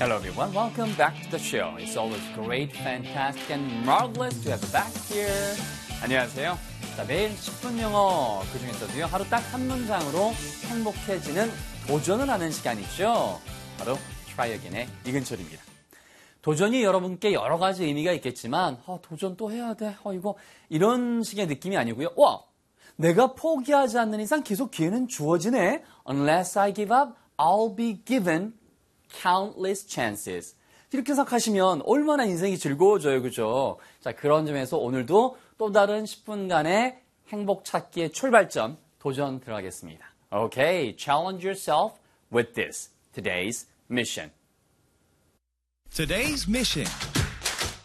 Hello everyone, welcome back to the show. It's always great, fantastic, and marvelous to have you back here. 안녕하세요. 자, 매일 10분 영어, 그 중에서도요, 하루 딱 한 문장으로 행복해지는 도전을 하는 시간이죠. 바로 Try Again의 이근철입니다. 도전이 여러분께 여러 가지 의미가 있겠지만, 도전 또 해야 돼. 이거 이런 식의 느낌이 아니고요. 와, 내가 포기하지 않는 이상 계속 기회는 주어지네. Unless I give up, I'll be given countless chances. 이렇게 생각하시면 얼마나 인생이 즐거워져요, 그죠? 자, 그런 점에서 오늘도 또 다른 10분간의 행복 찾기의 출발점 도전 들어가겠습니다. Okay, challenge yourself with this. Today's mission. Today's mission.